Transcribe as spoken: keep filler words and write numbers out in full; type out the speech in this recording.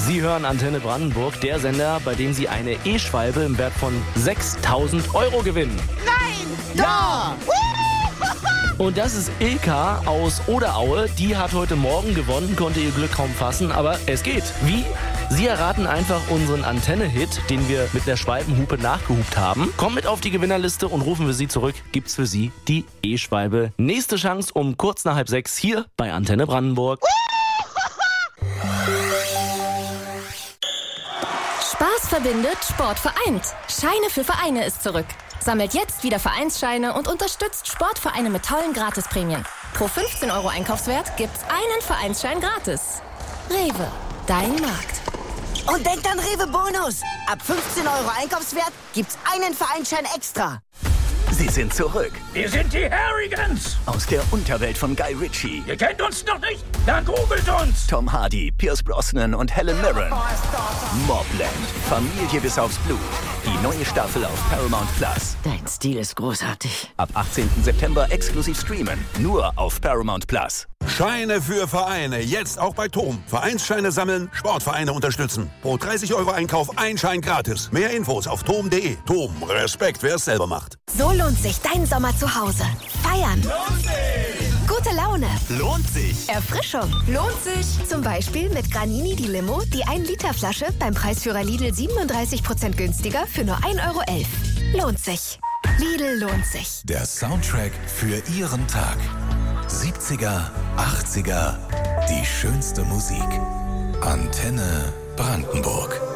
Sie hören Antenne Brandenburg, der Sender, bei dem Sie eine E-Schwalbe im Wert von sechstausend Euro gewinnen. Nein! Ja! Und das ist Ilka aus Oderaue. Die hat heute Morgen gewonnen, konnte ihr Glück kaum fassen, aber es geht. Wie? Sie erraten einfach unseren Antenne-Hit, den wir mit der Schwalbenhupe nachgehupt haben. Kommt mit auf die Gewinnerliste und rufen wir Sie zurück. Gibt's für Sie die E-Schwalbe. Nächste Chance um kurz nach halb sechs hier bei Antenne Brandenburg. Spaß verbindet, Sport vereint. Scheine für Vereine ist zurück. Sammelt jetzt wieder Vereinsscheine und unterstützt Sportvereine mit tollen Gratisprämien. Pro fünfzehn Euro Einkaufswert gibt's einen Vereinsschein gratis. Rewe, dein Markt. Und denkt an Rewe Bonus. Ab fünfzehn Euro Einkaufswert gibt's einen Vereinsschein extra. Sie sind zurück. Wir sind die Harrigans. Aus der Unterwelt von Guy Ritchie. Ihr kennt uns noch nicht? Dann googelt uns. Tom Hardy, Pierce Brosnan und Helen Mirren. Mobland. Familie bis aufs Blut. Die neue Staffel auf Paramount Plus. Dein Stil ist großartig. Ab achtzehnten September exklusiv streamen. Nur auf Paramount Plus. Scheine für Vereine. Jetzt auch bei Tom. Vereinsscheine sammeln, Sportvereine unterstützen. Pro dreißig Euro Einkauf ein Schein gratis. Mehr Infos auf tom punkt de. Tom, Respekt, wer es selber macht. So lohnt sich dein Sommer zu Hause. Feiern. Lohnt sich. Gute Laune. Lohnt sich. Erfrischung. Lohnt sich. Zum Beispiel mit Granini die Limo, die ein Liter Flasche beim Preisführer Lidl siebenunddreißig Prozent günstiger für nur ein Euro elf. Lohnt sich. Lidl lohnt sich. Der Soundtrack für Ihren Tag. siebziger, achtziger, die schönste Musik. Antenne Brandenburg.